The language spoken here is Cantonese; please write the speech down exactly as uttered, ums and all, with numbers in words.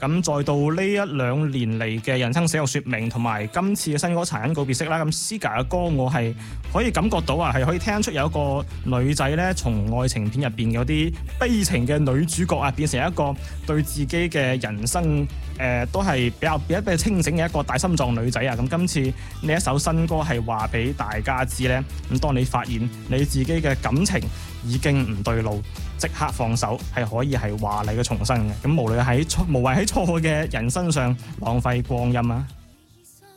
咁再到呢一兩年嚟嘅人生死有說明，同埋今次嘅新歌殘忍告別式啦，咁 Siga 嘅歌我係可以感覺到啊，係可以聽得出有一個女仔咧，從愛情片入邊嗰啲悲情嘅女主角啊，變成一個對自己嘅人生誒、呃、都係比較比較比較清醒嘅一個大心臟女仔啊。咁今次呢一首新歌係話俾大家知咧，咁當你發現你自己嘅感情已經唔對路，即刻放手係可以係華麗嘅重生嘅。咁無論喺錯無謂喺錯嘅人身上浪費光陰啊！